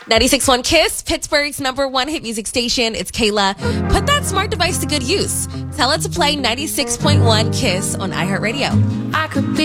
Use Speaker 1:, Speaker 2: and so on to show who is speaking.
Speaker 1: 96.1 KISS, Pittsburgh's #1 hit music station. It's Kayla. Put that smart device to good use. Tell it to play 96.1 KISS on iHeartRadio.
Speaker 2: I could be